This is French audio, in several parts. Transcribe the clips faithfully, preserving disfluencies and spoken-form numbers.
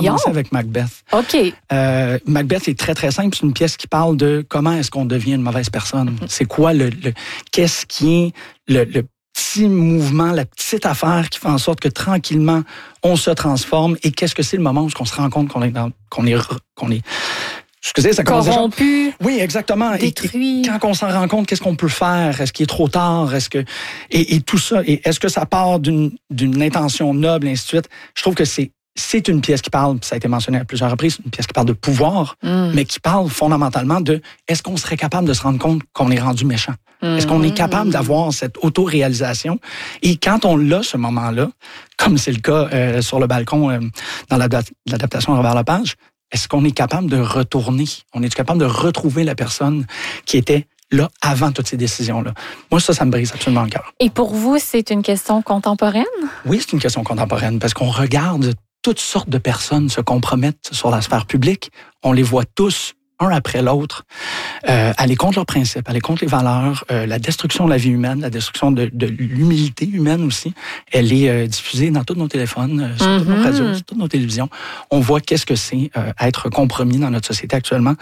commencer avec Macbeth. OK. Euh, Macbeth est très, très simple. C'est une pièce qui parle de comment est-ce qu'on devient une mauvaise personne. Mm-hmm. C'est quoi le, le... Qu'est-ce qui est le, le petit mouvement, la petite affaire qui fait en sorte que tranquillement, on se transforme. Et qu'est-ce que c'est le moment où on se rend compte qu'on est dans, qu'on est, qu'on est, excusez, ça commence corrompu. Déjà... Oui, exactement. Détruit. Et, et quand on s'en rend compte, qu'est-ce qu'on peut faire? Est-ce qu'il est trop tard? Est-ce que, et, et tout ça, et est-ce que ça part d'une, d'une intention noble, et ainsi de suite? Je trouve que c'est, c'est une pièce qui parle, ça a été mentionné à plusieurs reprises, une pièce qui parle de pouvoir, mm. mais qui parle fondamentalement de est-ce qu'on serait capable de se rendre compte qu'on est rendu méchant? Est-ce qu'on est capable d'avoir cette auto-réalisation? Et quand on l'a, ce moment-là, comme c'est le cas euh, sur le balcon euh, dans l'adaptation de Robert Lepage, est-ce qu'on est capable de retourner? On est capable de retrouver la personne qui était là avant toutes ces décisions-là? Moi, ça, ça me brise absolument le cœur. Et pour vous, c'est une question contemporaine? Oui, c'est une question contemporaine parce qu'on regarde toutes sortes de personnes se compromettre sur la sphère publique. On les voit tous un après l'autre, euh, aller contre leurs principes, aller contre les valeurs, euh, la destruction de la vie humaine, la destruction de, de l'humilité humaine aussi. Elle est euh, diffusée dans tous nos téléphones, euh, sur mm-hmm. toutes nos radios, sur toutes nos télévisions. On voit qu'est-ce que c'est euh, être compromis dans notre société actuellement.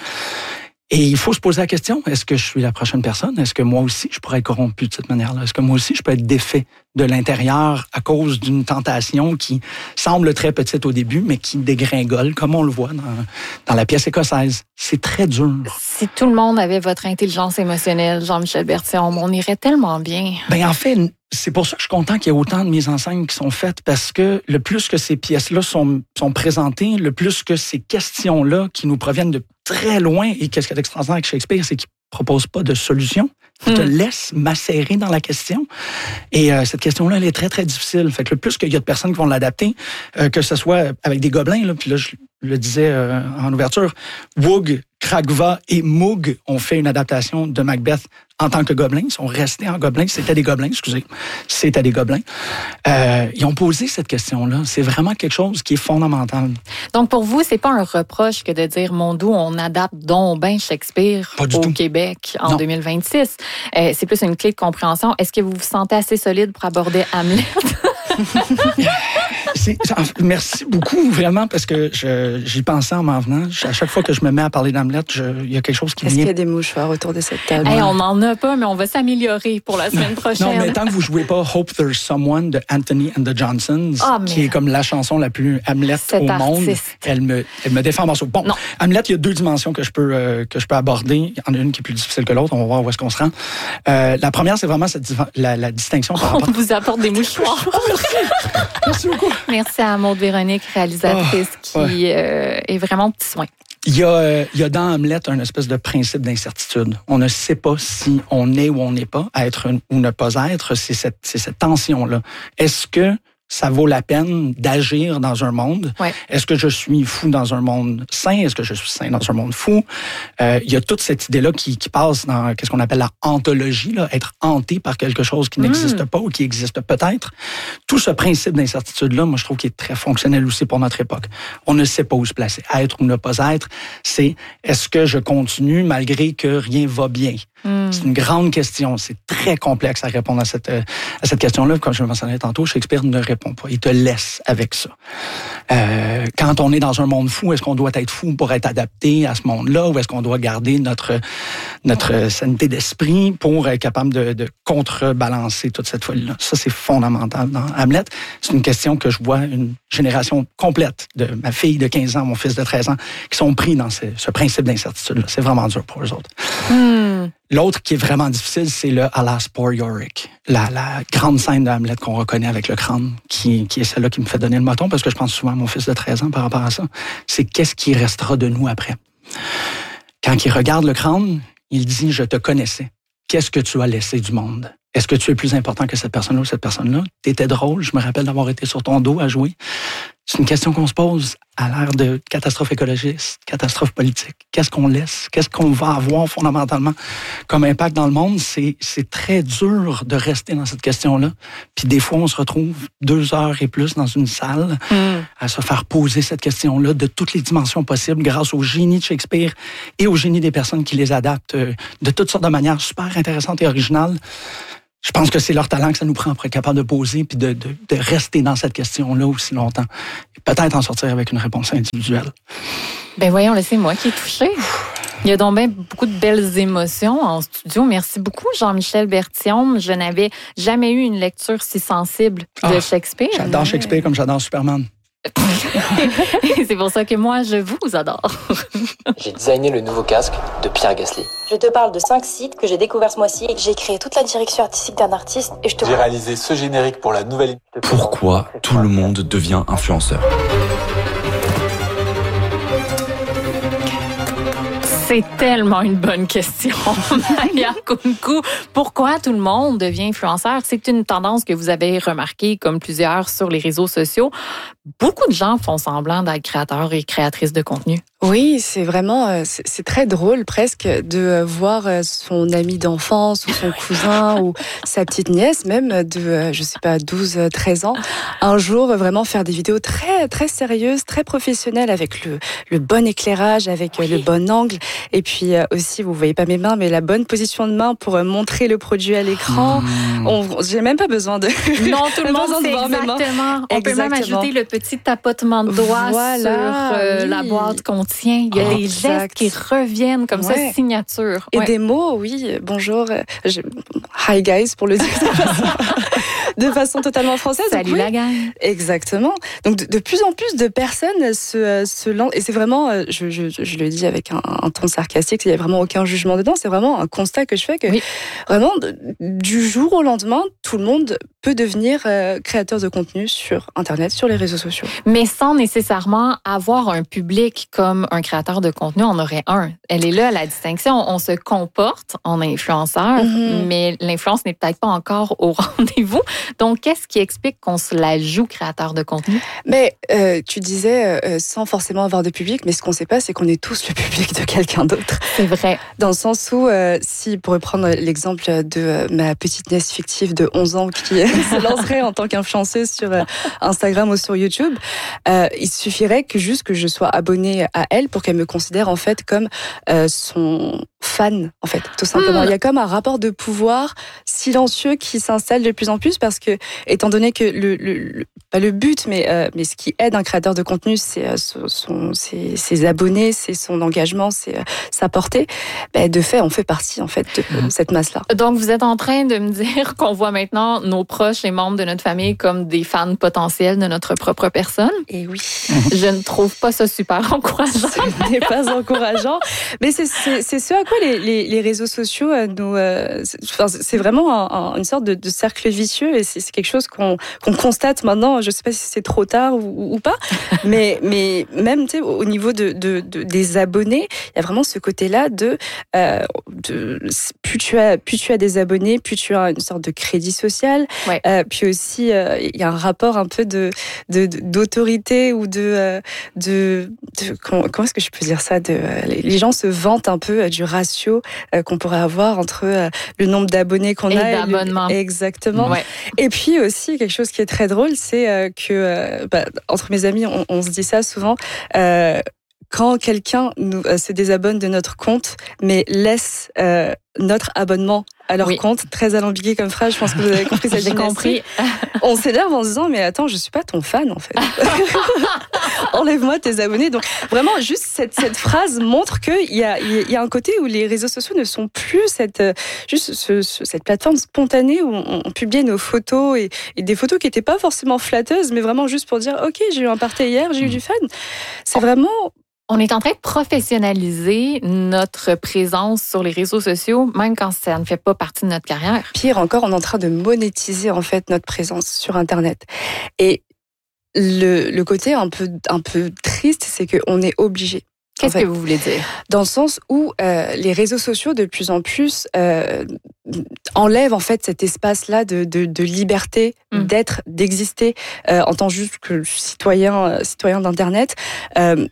Et il faut se poser la question, est-ce que je suis la prochaine personne? Est-ce que moi aussi, je pourrais être corrompu de cette manière-là? Est-ce que moi aussi, je peux être défait de l'intérieur à cause d'une tentation qui semble très petite au début, mais qui dégringole, comme on le voit dans, dans la pièce écossaise? C'est très dur. Si tout le monde avait votre intelligence émotionnelle, Jean-Michel Berthiaume, on irait tellement bien. Ben en fait, c'est pour ça que je suis content qu'il y ait autant de mises en scène qui sont faites, parce que le plus que ces pièces-là sont, sont présentées, le plus que ces questions-là qui nous proviennent de très loin, et qu'est-ce qui est extraordinaire avec Shakespeare, c'est qu'il ne propose pas de solution. Il te laisse macérer dans la question. Et euh, cette question-là, elle est très, très difficile. Fait que le plus qu'il y a de personnes qui vont l'adapter, euh, que ce soit avec des gobelins, là, puis là, je le disais euh, en ouverture, Woog, Kragva et Moog ont fait une adaptation de Macbeth en tant que gobelins. Ils sont restés en gobelins. C'était des gobelins, excusez. C'était des gobelins. Euh, ils ont posé cette question-là. C'est vraiment quelque chose qui est fondamental. Donc, pour vous, c'est pas un reproche que de dire, mon doux, on adapte donc ben Shakespeare au tout. Québec en non. deux mille vingt-six. Euh, c'est plus une clé de compréhension. Est-ce que vous vous sentez assez solide pour aborder Hamlet? C'est, merci beaucoup, vraiment, parce que je, j'y pensais en m'en venant. À chaque fois que je me mets à parler d'Hamlet, il y a quelque chose qui Est-ce vient. qu'il y a des mouchoirs autour de cette table? Hey, on n'en a pas, mais on va s'améliorer pour la semaine prochaine. Non, mais tant que vous ne jouez pas Hope There's Someone de Anthony and the Johnsons, oh, qui est comme la chanson la plus Hamlet au artiste. Monde, elle me, elle me défend en morceaux. Bon, non. Hamlet, il y a deux dimensions que je peux, euh, que je peux aborder. Il y en a une qui est plus difficile que l'autre. On va voir où est-ce qu'on se rend. Euh, la première, c'est vraiment cette, la, la distinction. On rapport... vous apporte des mouchoirs. Merci beaucoup. Merci à Maude Véronique, réalisatrice, oh, qui ouais. euh, est vraiment au petit soin. Il y, a, il y a dans Hamlet un espèce de principe d'incertitude. On ne sait pas si on est ou on n'est pas, être ou ne pas être. C'est cette, c'est cette tension-là. Est-ce que ça vaut la peine d'agir dans un monde? Ouais. Est-ce que je suis fou dans un monde sain? Est-ce que je suis sain dans un monde fou? Euh, il y a toute cette idée-là qui, qui passe dans qu'est-ce qu'on appelle la hantologie, là, être hanté par quelque chose qui mmh. n'existe pas ou qui existe peut-être. Tout ce principe d'incertitude-là, moi, je trouve qu'il est très fonctionnel aussi pour notre époque. On ne sait pas où se placer. Être ou ne pas être, c'est est-ce que je continue malgré que rien va bien? Mmh. C'est une grande question. C'est très complexe à répondre à cette, à cette question-là. Comme je le mentionnais tantôt, Shakespeare ne répond pas. Il te laisse avec ça. Euh, quand on est dans un monde fou, est-ce qu'on doit être fou pour être adapté à ce monde-là, ou est-ce qu'on doit garder notre, notre sanité d'esprit pour être capable de, de contrebalancer toute cette folie-là? Ça, c'est fondamental dans Hamlet. C'est une question que je vois une génération complète de ma fille de quinze ans, mon fils de treize ans, qui sont pris dans ce, ce principe d'incertitude-là. C'est vraiment dur pour eux autres. Mmh. L'autre qui est vraiment difficile, c'est le Alas Poor Yorick. La, la grande scène de Hamlet qu'on reconnaît avec le crâne, qui, qui est celle-là qui me fait donner le moton, parce que je pense souvent à mon fils de treize ans par rapport à ça. C'est qu'est-ce qui restera de nous après? Quand il regarde le crâne, il dit « Je te connaissais. Qu'est-ce que tu as laissé du monde? Est-ce que tu es plus important que cette personne-là ou cette personne-là? T'étais drôle, je me rappelle d'avoir été sur ton dos à jouer. » C'est une question qu'on se pose à l'ère de catastrophe écologiste, catastrophe politique. Qu'est-ce qu'on laisse? Qu'est-ce qu'on va avoir fondamentalement comme impact dans le monde? C'est, c'est très dur de rester dans cette question-là. Puis des fois, on se retrouve deux heures et plus dans une salle mm. à se faire poser cette question-là de toutes les dimensions possibles grâce au génie de Shakespeare et au génie des personnes qui les adaptent de toutes sortes de manières super intéressantes et originales. Je pense que c'est leur talent que ça nous prend pour être capable de poser puis de, de, de rester dans cette question-là aussi longtemps. Et peut-être en sortir avec une réponse individuelle. Ben voyons, là, c'est moi qui est touchée. Il y a donc bien beaucoup de belles émotions en studio. Merci beaucoup, Jean-Michel Berthiaume. Je n'avais jamais eu une lecture si sensible de ah, Shakespeare. J'adore Shakespeare comme j'adore Superman. C'est pour ça que moi, je vous adore. J'ai designé le nouveau casque de Pierre Gasly. Je te parle de cinq sites que j'ai découverts ce mois-ci. J'ai créé toute la direction artistique d'un artiste et je te... J'ai réalisé ce générique pour la nouvelle... Pourquoi tout le monde devient influenceur ? C'est tellement une bonne question, Maya Kounkou. Pourquoi tout le monde devient influenceur? C'est une tendance que vous avez remarquée, comme plusieurs, sur les réseaux sociaux. Beaucoup de gens font semblant d'être créateurs et créatrices de contenu. Oui, c'est vraiment, c'est, c'est très drôle presque de voir son ami d'enfance ou son cousin ou sa petite nièce, même de, je sais pas, douze, treize ans, un jour vraiment faire des vidéos très, très sérieuses, très professionnelles avec le, le bon éclairage, avec oui. le bon angle. Et puis aussi, vous voyez pas mes mains, mais la bonne position de main pour montrer le produit à l'écran. Mmh. On, j'ai même pas besoin de. Non, tout le monde sait exactement. On exactement. peut même ajouter le petit tapotement de doigts voilà, sur euh, oui. la boîte qu'on tient. Il y a oh, des gestes qui reviennent comme ouais. ça, signature. Et ouais. des mots, oui. Bonjour. Je... Hi guys pour le dire de façon, de façon totalement française. Salut oui. la gang. Exactement. Donc de, de plus en plus de personnes se, se lancent. Et c'est vraiment, je, je, je le dis avec un, un ton sarcastique, il n'y a vraiment aucun jugement dedans. C'est vraiment un constat que je fais que oui. vraiment du jour au lendemain, tout le monde peut devenir euh, créateur de contenu sur Internet, sur les réseaux sociaux. Mais sans nécessairement avoir un public comme un créateur de contenu, on aurait un. Elle est là, la distinction. On se comporte en influenceur, mm-hmm. mais l'influence n'est peut-être pas encore au rendez-vous. Donc, qu'est-ce qui explique qu'on se la joue créateur de contenu? Mais euh, tu disais, euh, sans forcément avoir de public, mais ce qu'on ne sait pas, c'est qu'on est tous le public de quelqu'un d'autre. C'est vrai. Dans le sens où, euh, si, pour reprendre l'exemple de euh, ma petite nièce fictive de onze ans qui se lancerait en tant qu'influenceuse sur euh, Instagram ou sur YouTube, euh, il suffirait que juste que je sois abonnée à elle pour qu'elle me considère en fait comme euh, son fan, en fait, tout simplement. Mmh. Il y a comme un rapport de pouvoir silencieux qui s'installe de plus en plus parce que, étant donné que le, le, le pas le but, mais, euh, mais ce qui aide un créateur de contenu, c'est euh, son, ses, ses abonnés, c'est son engagement, c'est euh, sa portée. Ben, de fait, on fait partie, en fait, de mmh. cette masse-là. Donc, vous êtes en train de me dire qu'on voit maintenant nos proches et membres de notre famille comme des fans potentiels de notre propre personne? Et oui. Je ne trouve pas ça super encourageant. Ce n'est pas encourageant. Mais c'est, c'est, c'est ce à quoi les, les, les réseaux sociaux nous... Euh, c'est, enfin, c'est vraiment un, un, une sorte de, de cercle vicieux et c'est, c'est quelque chose qu'on, qu'on constate maintenant. Je ne sais pas si c'est trop tard ou, ou pas, mais, mais même au niveau de, de, de, des abonnés, il y a vraiment ce côté-là de, euh, de plus, tu as, plus tu as des abonnés, plus tu as une sorte de crédit social. Ouais. Euh, puis aussi, euh, il y a un rapport un peu de, de, de, d'autorité ou de... Euh, de, de comment, comment est-ce que je peux dire ça de, euh, les gens se vantent un peu euh, du ratio euh, qu'on pourrait avoir entre euh, le nombre d'abonnés qu'on et a d'abonnements. Et le, exactement. Ouais. Et puis aussi, quelque chose qui est très drôle, c'est euh, que, euh, bah, entre mes amis, on, on se dit ça souvent, euh, quand quelqu'un nous, euh, se désabonne de notre compte, mais laisse euh, notre abonnement à leur oui. compte, très alambiqué comme phrase, je pense que vous avez compris cette J'ai compris. On s'énerve en se disant, mais attends, je suis pas ton fan, en fait. Enlève-moi tes abonnés. Donc, vraiment, juste cette, cette phrase montre qu'il y a, il y a un côté où les réseaux sociaux ne sont plus cette, juste ce, ce, cette plateforme spontanée où on, on publiait nos photos et, et des photos qui n'étaient pas forcément flatteuses, mais vraiment juste pour dire, OK, j'ai eu un party hier, j'ai eu du fun. C'est vraiment... On est en train de professionnaliser notre présence sur les réseaux sociaux, même quand ça ne fait pas partie de notre carrière. Pire encore, on est en train de monétiser en fait notre présence sur Internet. Et le, le côté un peu, un peu triste, c'est qu'on est obligé. Qu'est-ce en fait, que vous voulez dire? Dans le sens où euh, les réseaux sociaux, de plus en plus, euh, enlèvent en fait cet espace-là de, de, de liberté, mmh. d'être, d'exister euh, en tant juste que citoyen, euh, citoyen d'Internet. Euh,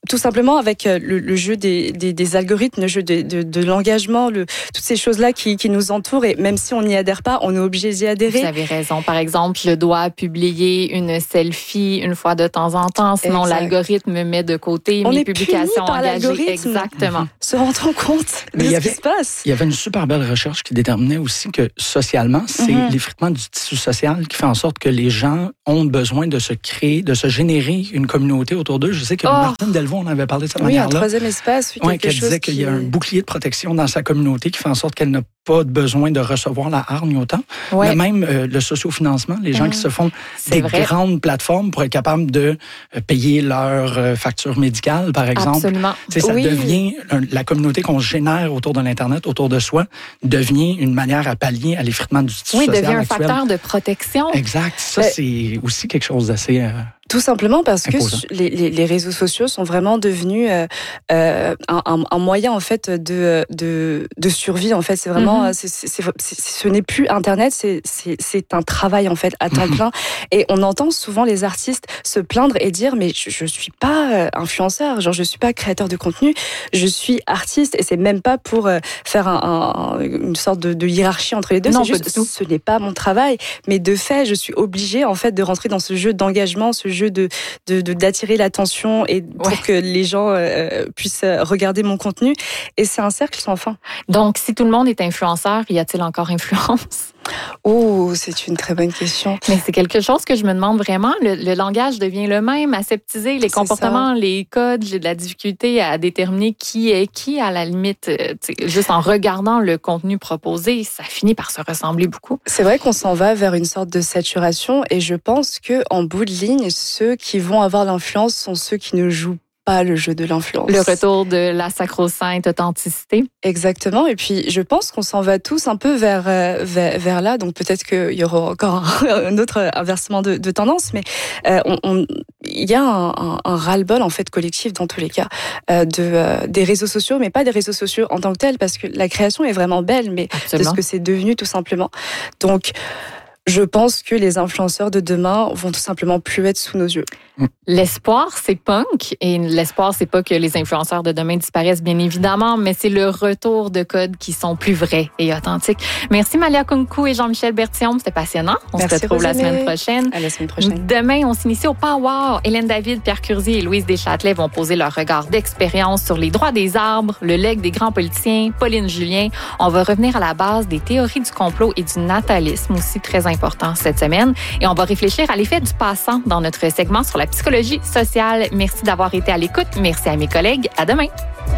tout simplement avec le, le jeu des, des, des algorithmes, le jeu de, de, de l'engagement, le, toutes ces choses-là qui, qui nous entourent. Et même si on n'y adhère pas, on est obligé d'y adhérer. Vous avez raison. Par exemple, je dois publier une selfie une fois de temps en temps, sinon exact. L'algorithme me met de côté on mes est publications par engagées. Exactement. Mm-hmm. Se rendre compte de ce avait, qui se passe. Il y avait une super belle recherche qui déterminait aussi que socialement, c'est mm-hmm. l'effritement du tissu social qui fait en sorte que les gens ont besoin de se créer, de se générer une communauté autour d'eux. Je sais que oh. Martine Delvaux en avait parlé de cette oui, manière-là. Oui, un troisième espace. Oui, ouais, qu'elle disait qu'il y a un bouclier de protection dans sa communauté qui fait en sorte qu'elle n'a pas besoin de recevoir la hargne autant. Ouais. Mais même euh, le sociofinancement, les gens mmh. qui se font c'est des vrai. Grandes plateformes pour être capables de euh, payer leurs euh, factures médicales, par exemple. Absolument. T'sais, ça oui. devient, un, la communauté qu'on génère autour de l'Internet, autour de soi, devient une manière à pallier à l'effritement du tissu oui, social devient un actuel. Facteur de protection. Exact. Ça, Mais... c'est aussi quelque chose d'assez... Euh, Tout simplement parce imposant. que les, les, les réseaux sociaux sont vraiment devenus euh, euh, un, un moyen en fait de, de, de survie. En fait, c'est vraiment, mm-hmm. c'est, c'est, c'est, c'est, ce n'est plus Internet, c'est, c'est, c'est un travail en fait à temps plein. Et on entend souvent les artistes se plaindre et dire mais je, je suis pas influenceur, genre je suis pas créateur de contenu, je suis artiste et c'est même pas pour faire un, un, une sorte de, de hiérarchie entre les deux. Non, c'est juste, ce n'est pas mon travail, mais de fait, je suis obligée en fait de rentrer dans ce jeu d'engagement, ce jeu de, de, de d'attirer l'attention et pour ouais. que les gens euh, puissent regarder mon contenu. Et c'est un cercle sans fin. Donc, si tout le monde est influenceur, y a-t-il encore influence? Oh, c'est une très bonne question. Mais c'est quelque chose que je me demande vraiment. Le, le langage devient le même, aseptisé, les c'est comportements, ça. Les codes, j'ai de la difficulté à déterminer qui est qui, à la limite. Juste en regardant le contenu proposé, ça finit par se ressembler beaucoup. C'est vrai qu'on s'en va vers une sorte de saturation et je pense qu'en bout de ligne, ceux qui vont avoir l'influence sont ceux qui ne jouent pas le jeu de l'influence. Le retour de la sacro-sainte authenticité. Exactement. Et puis, je pense qu'on s'en va tous un peu vers, euh, vers, vers là. Donc, peut-être qu'il y aura encore un, un autre inversement de, de tendance. Mais euh, on, on, il y a un, un, un ras-le-bol, en fait, collectif, dans tous les cas, euh, de, euh, des réseaux sociaux, mais pas des réseaux sociaux en tant que tels, parce que la création est vraiment belle, mais Absolument. De ce que c'est devenu, tout simplement. Donc, je pense que les influenceurs de demain vont tout simplement plus être sous nos yeux. L'espoir, c'est punk. Et l'espoir, c'est pas que les influenceurs de demain disparaissent, bien évidemment, mais c'est le retour de codes qui sont plus vrais et authentiques. Merci Malia Kunku et Jean-Michel Berthiaume. C'était passionnant. On Merci se retrouve la semaine prochaine. À la semaine prochaine. Demain, on s'initie au Power. Hélène David, Pierre Curzier et Louise Deschâtelet vont poser leur regard d'expérience sur les droits des arbres, le legs des grands politiciens, Pauline Julien. On va revenir à la base des théories du complot et du natalisme, aussi très important cette semaine. Et on va réfléchir à l'effet du passant dans notre segment sur la psychologie sociale. Merci d'avoir été à l'écoute. Merci à mes collègues. À demain.